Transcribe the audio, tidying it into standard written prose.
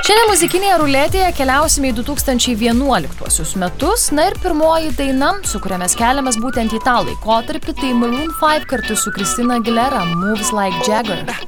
Šiandien muzikinėje ruletėje keliausime į 2011 metus, na ir pirmoji daina, su kuria mes keliamės būtent į tą laikotarpį, tai Maroon 5 kartu su Christina Aguilera, Moves Like Jagger.